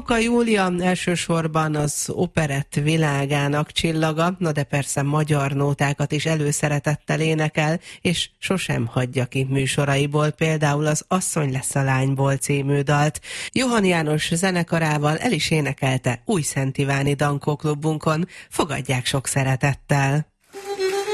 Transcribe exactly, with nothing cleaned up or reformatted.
Smolka Júlia elsősorban az operett világának csillaga, na de persze magyar nótákat is előszeretettel énekel, és sosem hagyja ki műsoraiból, például az Asszony lesz a lányból című dalt. Johan János zenekarával el is énekelte Újszentiváni Dankó klubunkon. Fogadják sok szeretettel!